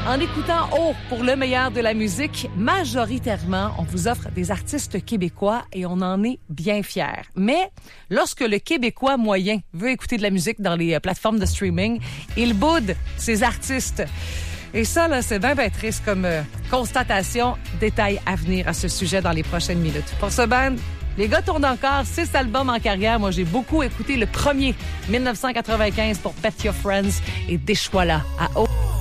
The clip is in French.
En écoutant O pour le meilleur de la musique, majoritairement, on vous offre des artistes québécois et on en est bien fiers. Mais lorsque le Québécois moyen veut écouter de la musique dans les plateformes de streaming, il boude ses artistes. Et ça, là, c'est bien triste comme constatation. Détail à venir à ce sujet dans les prochaines minutes. Pour ce band, les gars tournent encore 6 albums en carrière. Moi, j'ai beaucoup écouté le premier, 1995, pour Pet Your Friends et Déchois-la à O.